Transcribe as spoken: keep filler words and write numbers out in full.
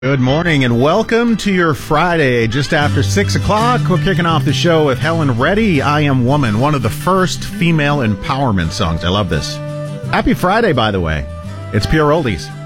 Good morning and welcome to your Friday. Just after six o'clock, we're kicking off the show with Helen Reddy, I Am Woman, one of the first female empowerment songs. I love this. Happy Friday, by the way. It's Pure Oldies.